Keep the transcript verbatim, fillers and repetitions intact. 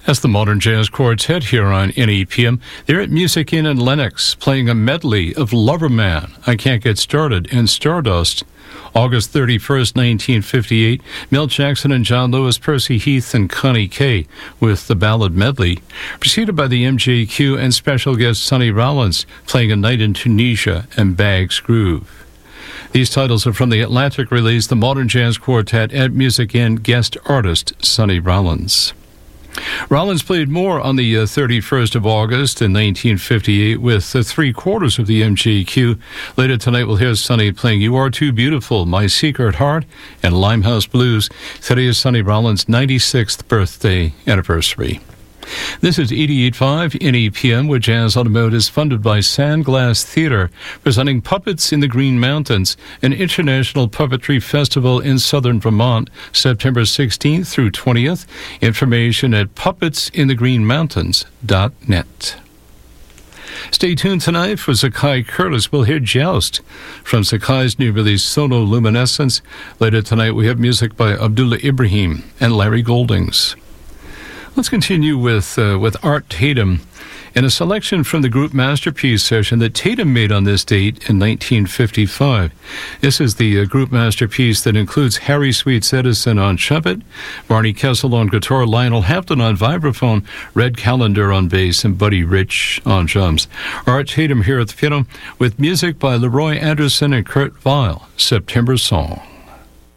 That's the Modern Jazz Quartet here on N E P M. They're at Music Inn in Lenox, playing a medley of Loverman, I Can't Get Started, and Stardust. August thirty-first, nineteen fifty-eight, Mel Jackson and John Lewis, Percy Heath, and Connie Kay with the ballad medley, preceded by the M J Q and special guest Sonny Rollins, playing A Night in Tunisia and Bag's Groove. These titles are from the Atlantic release, the Modern Jazz Quartet at Music Inn, guest artist Sonny Rollins. Rollins played more on the uh, thirty-first of August in nineteen fifty-eight with uh, three quarters of the M J Q. Later tonight we'll hear Sonny playing You Are Too Beautiful, My Secret Heart, and Limehouse Blues. Today is Sonny Rollins' ninety-sixth birthday anniversary. This is eighty-eight point five N E P M, where Jazz on the Mode is funded by Sandglass Theater, presenting Puppets in the Green Mountains, an international puppetry festival in southern Vermont, September sixteenth through twentieth. Information at puppets in the green mountains dot net. Stay tuned tonight for Zakai Curtis. We'll hear Joust from Zakai's new release, Sono Luminescence. Later tonight we have music by Abdullah Ibrahim and Larry Goldings. Let's continue with uh, with Art Tatum and a selection from the group Masterpiece session that Tatum made on this date in nineteen fifty-five. This is the uh, group Masterpiece that includes Harry Sweets Edison on trumpet, Barney Kessel on guitar, Lionel Hampton on vibraphone, Red Callender on bass, and Buddy Rich on drums. Art Tatum here at the piano with music by Leroy Anderson and Kurt Weill, September Song.